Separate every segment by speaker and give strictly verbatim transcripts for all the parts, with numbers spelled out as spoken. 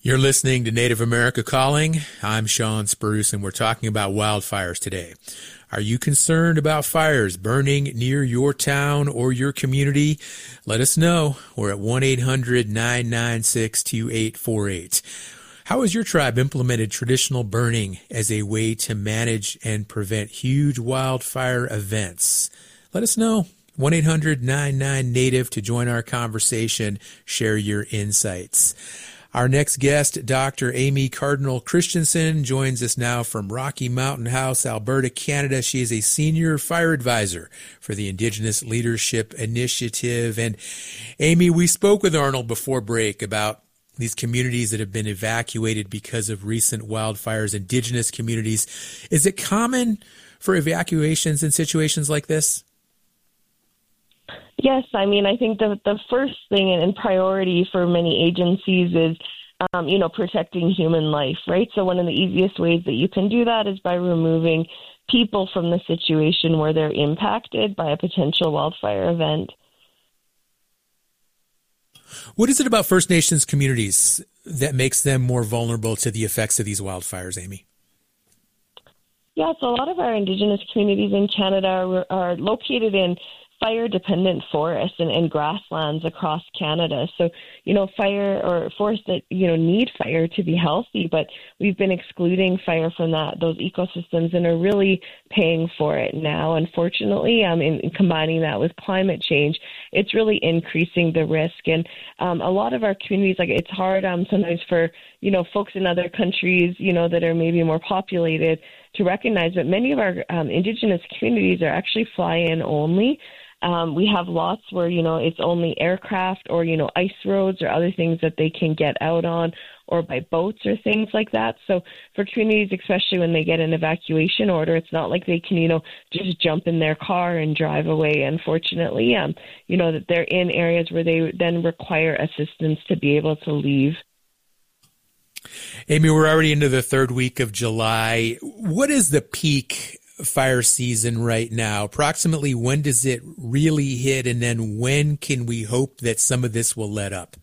Speaker 1: You're listening to Native America Calling. I'm Sean Spruce, and we're talking about wildfires today. Are you concerned about fires burning near your town or your community? Let us know. We're at one eight hundred nine nine six two eight four eight. How has your tribe implemented traditional burning as a way to manage and prevent huge wildfire events? Let us know. one eight hundred nine nine Native to join our conversation. Share your insights. Our next guest, Doctor Amy Cardinal Christensen, joins us now from Rocky Mountain House, Alberta, Canada. She is a senior fire advisor for the Indigenous Leadership Initiative. And Amy, we spoke with Arnold before break about these communities that have been evacuated because of recent wildfires, Indigenous communities. Is it common for evacuations in situations like this?
Speaker 2: Yes, I mean, I think the the first thing and priority for many agencies is, um, you know, protecting human life, right? So one of the easiest ways that you can do that is by removing people from the situation where they're impacted by a potential wildfire event.
Speaker 1: What is it about First Nations communities that makes them more vulnerable to the effects of these wildfires, Amy?
Speaker 2: Yeah, so a lot of our Indigenous communities in Canada are, are located in fire-dependent forests and, and grasslands across Canada. So, you know, fire or forests that, you know, need fire to be healthy, but we've been excluding fire from that those ecosystems and are really paying for it now. Unfortunately, um, in, in combining that with climate change, it's really increasing the risk. And um, a lot of our communities, like it's hard um, sometimes for, you know, folks in other countries, you know, that are maybe more populated to recognize that many of our um, Indigenous communities are actually fly-in only. Um, we have lots where, you know, it's only aircraft or, you know, ice roads or other things that they can get out on or by boats or things like that. So for communities, especially when they get an evacuation order, it's not like they can, you know, just jump in their car and drive away. Unfortunately, um, you know, that they're in areas where they then require assistance to be able to leave.
Speaker 1: Amy, we're already into the third week of July. What is the peak fire season right now? Approximately when does it really hit, and then when can we hope that some of this will let up?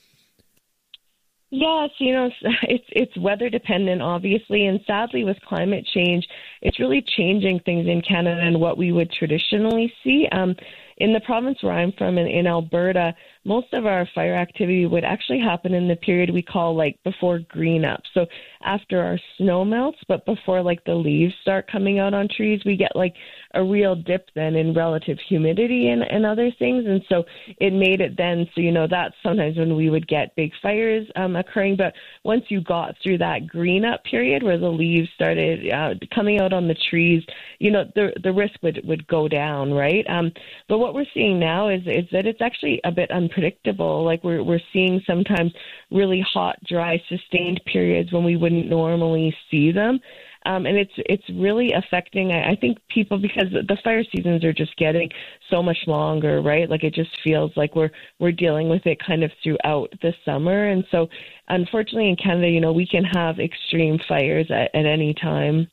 Speaker 2: Yes, you know, it's it's weather dependent, obviously, and sadly with climate change, it's really changing things in Canada and what we would traditionally see. Um, in the province where I'm from, in, in Alberta, most of our fire activity would actually happen in the period we call like before green up. So after our snow melts, but before like the leaves start coming out on trees, we get like a real dip then in relative humidity and, and other things. And so it made it then, so, you know, that's sometimes when we would get big fires um, occurring. But once you got through that green up period where the leaves started uh, coming out on the trees, you know, the the risk would, would go down, right? Um, but what we're seeing now is is that it's actually a bit unpredictable. Like we're we're seeing sometimes really hot, dry, sustained periods when we wouldn't normally see them. Um, and it's it's really affecting, I, I think, people because the fire seasons are just getting so much longer, right? Like it just feels like we're we're dealing with it kind of throughout the summer. And so, unfortunately, in Canada, you know, we can have extreme fires at, at any time.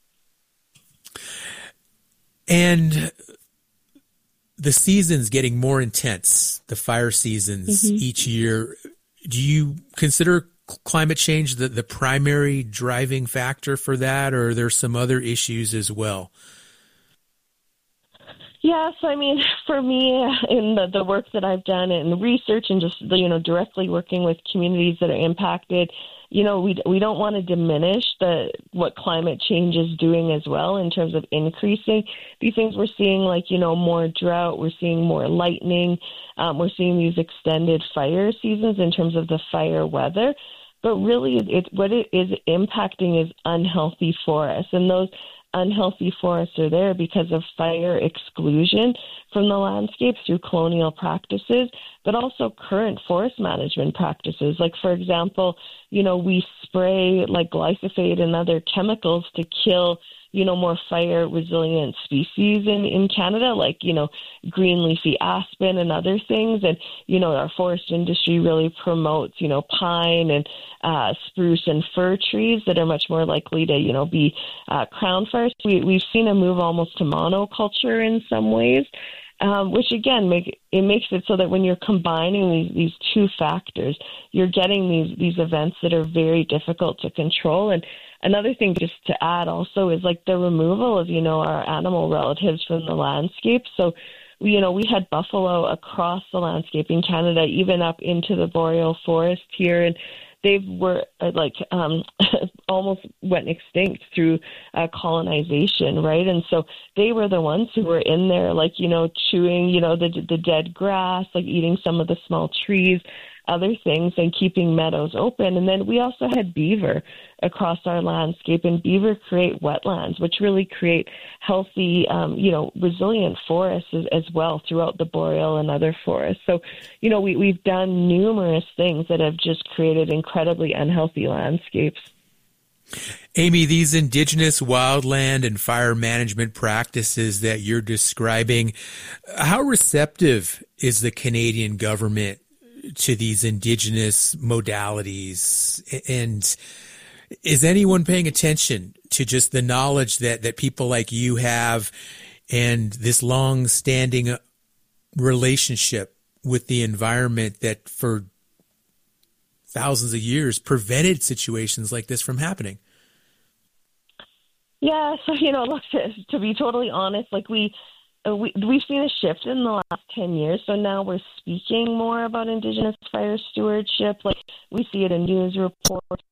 Speaker 1: And the season's getting more intense, the fire seasons mm-hmm. each year. Do you consider climate change the, the primary driving factor for that, or are there some other issues as well?
Speaker 2: Yes, I mean, for me, in the, the work that I've done and research and just, you know, directly working with communities that are impacted, you know, we we don't want to diminish the what climate change is doing as well in terms of increasing these things. We're seeing like, you know, more drought, we're seeing more lightning, um, we're seeing these extended fire seasons in terms of the fire weather. But really, it, what it is impacting is unhealthy forests, and those unhealthy forests are there because of fire exclusion from the landscape through colonial practices, but also current forest management practices. Like, for example, you know, we spray like glyphosate and other chemicals to kill, you know, more fire resilient species in, in Canada, like, you know, green leafy aspen and other things. And, you know, our forest industry really promotes, you know, pine and uh, spruce and fir trees that are much more likely to, you know, be uh, crown fires. We, we've seen a move almost to monoculture in some ways. um, which again make it makes it so that when you're combining these these two factors, you're getting these these events that are very difficult to control. And another thing just to add also is like the removal of, you know, our animal relatives from the landscape. So, you know, we had buffalo across the landscape in Canada, even up into the boreal forest here, and they were uh, like um, almost went extinct through uh, colonization, right? And so they were the ones who were in there, like, you know, chewing, you know, the the dead grass, like eating some of the small trees, other things, and keeping meadows open. And then we also had beaver across our landscape, and beaver create wetlands, which really create healthy, um, you know, resilient forests as, as well throughout the boreal and other forests. So, you know, we, we've done numerous things that have just created incredibly unhealthy landscapes.
Speaker 1: Amy, these indigenous wildland and fire management practices that you're describing, how receptive is the Canadian government to these indigenous modalities? And is anyone paying attention to just the knowledge that, that people like you have and this long-standing relationship with the environment that for thousands of years prevented situations like this from happening?
Speaker 2: Yeah, so, you know, look, to, to be totally honest, like we, uh, we, we've seen a shift in the last ten years. So now we're speaking more about Indigenous fire stewardship. Like we see it in news reports.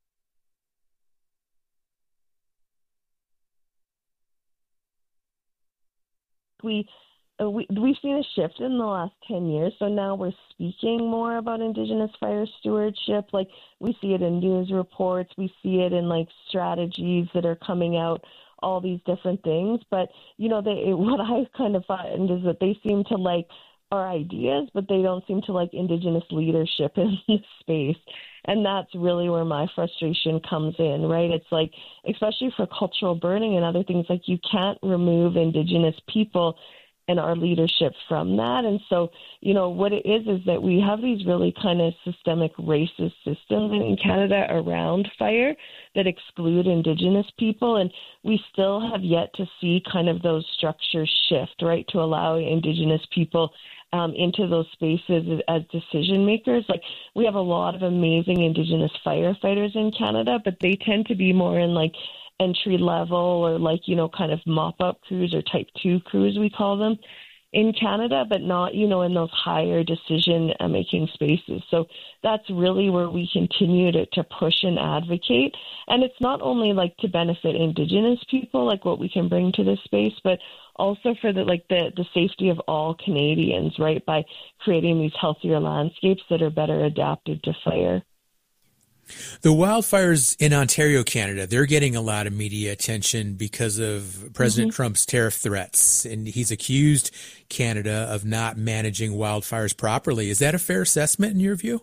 Speaker 2: We Uh, we, we've seen a shift in the last ten years, so now we're speaking more about Indigenous fire stewardship. Like, we see it in news reports, we see it in, like, strategies that are coming out, all these different things. But, you know, they what I kind of find is that they seem to like our ideas, but they don't seem to like Indigenous leadership in this space. And that's really where my frustration comes in, right? It's like, especially for cultural burning and other things, like you can't remove Indigenous people and our leadership from that. And so, you know, what it is is that we have these really kind of systemic racist systems in Canada around fire that exclude Indigenous people. And we still have yet to see kind of those structures shift, right, to allow Indigenous people um, into those spaces as decision makers. Like, we have a lot of amazing Indigenous firefighters in Canada, but they tend to be more in like entry level or like, you know, kind of mop-up crews or type two crews, we call them in Canada, but not, you know, in those higher decision-making spaces. So that's really where we continue to, to push and advocate. And it's not only like to benefit Indigenous people, like what we can bring to this space, but also for the like the, the safety of all Canadians, right, by creating these healthier landscapes that are better adapted to fire.
Speaker 1: The wildfires in Ontario, Canada, they're getting a lot of media attention because of President mm-hmm. Trump's tariff threats, and he's accused Canada of not managing wildfires properly. Is that a fair assessment in your view?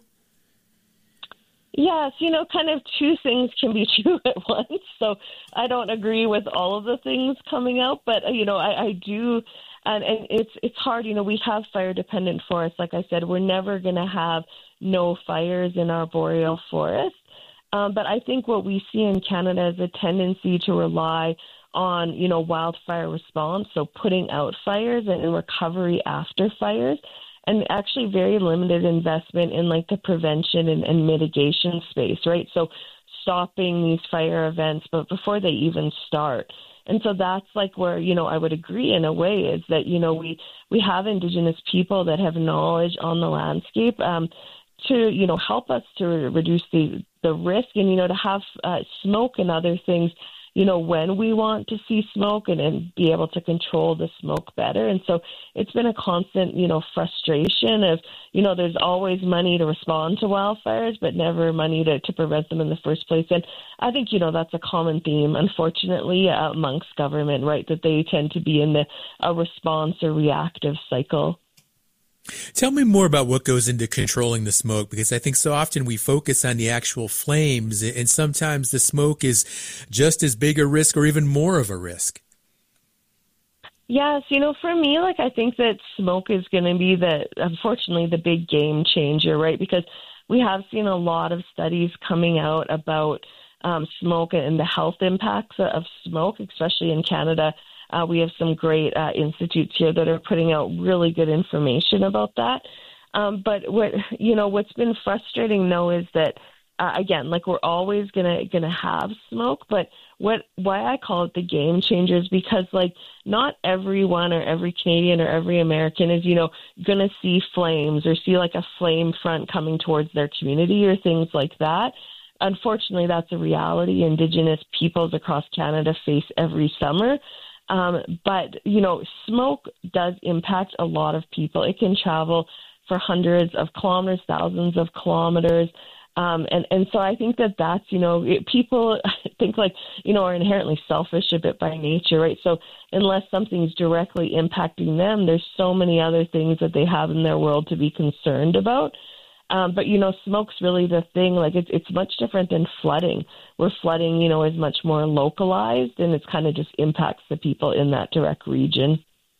Speaker 2: Yes, you know, kind of two things can be true at once. So I don't agree with all of the things coming out, but, you know, I, I do, and, and it's it's hard. You know, we have fire-dependent forests. Like I said, we're never going to have no fires in our boreal forest. Um, but I think what we see in Canada is a tendency to rely on, you know, wildfire response, so putting out fires and, and recovery after fires, and actually very limited investment in like the prevention and, and mitigation space, right? So stopping these fire events, but before they even start. And so that's like where, you know, I would agree in a way is that, you know, we, we have Indigenous people that have knowledge on the landscape um, to, you know, help us to reduce the, the risk and, you know, to have uh, smoke and other things, you know, when we want to see smoke and, and be able to control the smoke better. And so it's been a constant, you know, frustration of, you know, there's always money to respond to wildfires, but never money to, to prevent them in the first place. And I think, you know, that's a common theme, unfortunately, uh, amongst government, right, that they tend to be in the a response or reactive cycle.
Speaker 1: Tell me more about what goes into controlling the smoke, because I think so often we focus on the actual flames, and sometimes the smoke is just as big a risk or even more of a risk.
Speaker 2: Yes, you know, for me, like, I think that smoke is going to be the, unfortunately, the big game changer, right? Because we have seen a lot of studies coming out about um, smoke and the health impacts of smoke, especially in Canada. Uh, we have some great uh, institutes here that are putting out really good information about that. Um, but what you know, what's been frustrating though is that uh, again, like we're always gonna gonna have smoke, but what why I call it the game changer is because like not everyone or every Canadian or every American is you know gonna see flames or see like a flame front coming towards their community or things like that. Unfortunately, that's a reality Indigenous peoples across Canada face every summer. Um, but you know, smoke does impact a lot of people. It can travel for hundreds of kilometers, thousands of kilometers. Um, and, and so I think that that's, you know, it, people I think like, you know, are inherently selfish a bit by nature, right? So unless something's directly impacting them, there's so many other things that they have in their world to be concerned about. Um, but, you know, smoke's really the thing. Like it's, it's much different than flooding, where flooding, you know, is much more localized and it's kind of just impacts the people in that direct region.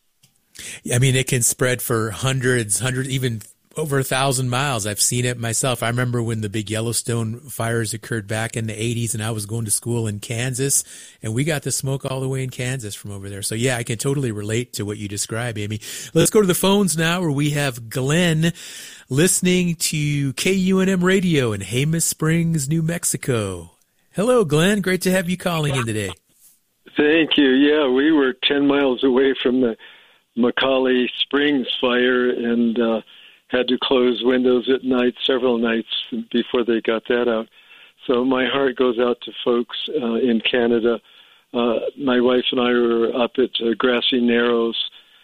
Speaker 1: I mean, it can spread for hundreds, hundreds, even over a thousand miles. I've seen it myself. I remember when the big Yellowstone fires occurred back in the eighties and I was going to school in Kansas and we got the smoke all the way in Kansas from over there. So yeah, I can totally relate to what you describe, Amy. Let's go to the phones now where we have Glenn listening to K U N M radio in Jemez Springs, New Mexico. Hello, Glenn. Great to have you calling in today.
Speaker 3: Thank you. Yeah, we were ten miles away from the McCauley Springs fire and uh, had to close windows at night several nights before they got that out. So my heart goes out to folks uh, in Canada. Uh, my wife and I were up at uh, Grassy Narrows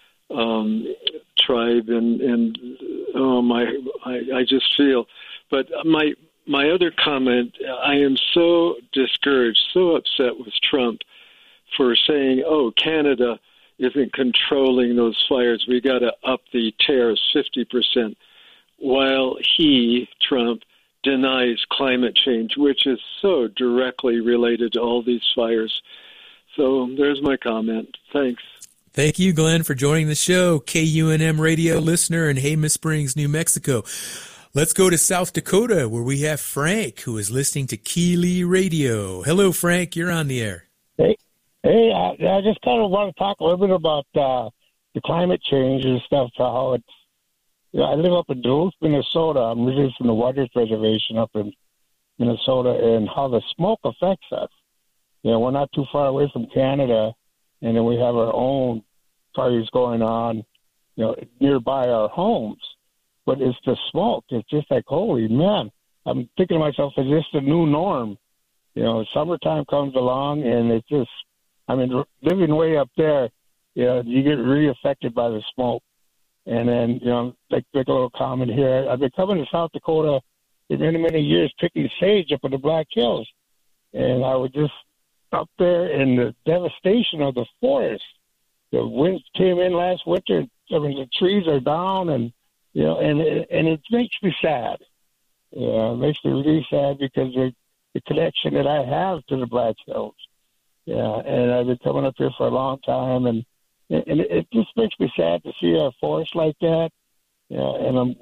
Speaker 3: um, tribe, and, and oh my, I, I just feel. But my my other comment, I am so discouraged, so upset with Trump for saying, "Oh, Canada isn't controlling those fires. We got to up the tariffs fifty percent, while he, Trump, denies climate change, which is so directly related to all these fires. So there's my comment. Thanks.
Speaker 1: Thank you, Glenn, for joining the show. K U N M radio listener in Jemez Springs, New Mexico. Let's go to South Dakota, where we have Frank, who is listening to Keeley Radio. Hello, Frank. You're on the air.
Speaker 4: Hey. Hey, I, I just kind of want to talk a little bit about uh, the climate change and stuff. How it's, you know, I live up in Duluth, Minnesota. I'm originally from the Waters Reservation up in Minnesota, and how the smoke affects us. You know, we're not too far away from Canada, and then we have our own fires going on, you know, nearby our homes. But it's the smoke. It's just like, holy man! I'm thinking to myself, is this the new norm? You know, summertime comes along, and it's just. I mean, living way up there, you know, you get really affected by the smoke. And then, you know, like, like a little comment here, I've been coming to South Dakota for many, many years picking sage up in the Black Hills. And I was just up there in the devastation of the forest. The winds came in last winter. I mean, the trees are down, and, you know, and, and it makes me sad. Yeah, it makes me really sad because of the connection that I have to the Black Hills. Yeah, and I've been coming up here for a long time, and and it just makes me sad to see our forest like that. Yeah, and I'm